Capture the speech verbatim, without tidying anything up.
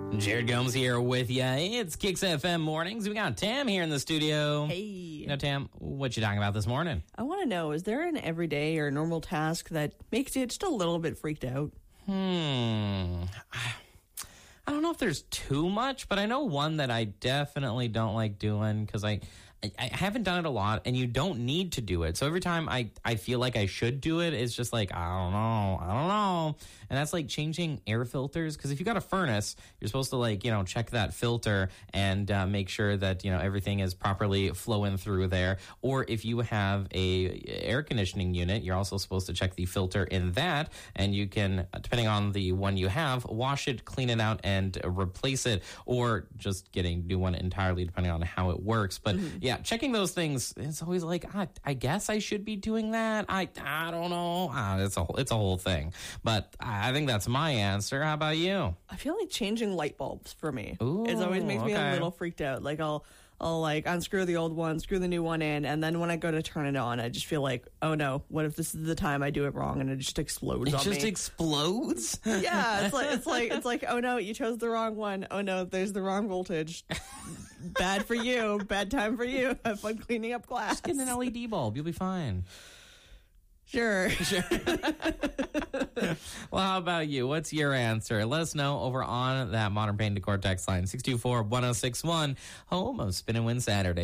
Jared Gomes here with ya. It's Kicks F M Mornings. We got Tam here in the studio. Hey. You know, Tam, what you talking about this morning? I want to know, is there an everyday or normal task that makes you just a little bit freaked out? Hmm. I don't know if there's too much, but I know one that I definitely don't like doing because I, I, I haven't done it a lot, and you don't need to do it. So every time I, I feel like I should do it, it's just like, I don't know, I don't know. And that's like changing air filters, because if you got a furnace, you're supposed to like, you know, check that filter and uh, make sure that, you know, everything is properly flowing through there. Or if you have a air conditioning unit, you're also supposed to check the filter in that, and you can, depending on the one you have, wash it, clean it out, and replace it, or just get a new one entirely, depending on how it works. But mm-hmm. yeah, checking those things, it's always like, ah, I guess I should be doing that. I I don't know. Ah, it's a it's a whole thing. But I think that's my answer. How about you? I feel like changing light bulbs for me. Ooh, it always makes me okay. a little freaked out. Like I'll I'll like unscrew the old one, screw the new one in, and then when I go to turn it on, I just feel like, oh no, what if this is the time I do it wrong and it just explodes it on me? It just explodes? Yeah, it's like it's like it's like, oh no, you chose the wrong one. Oh no, there's the wrong voltage. Bad for you. Bad time for you. Have fun cleaning up glass. Just get an L E D bulb. You'll be fine. Sure. Sure. Well, how about you? What's your answer? Let us know over on that Modern Paint Decor text line, six two four, one oh six one, home of Spin and Win Saturday.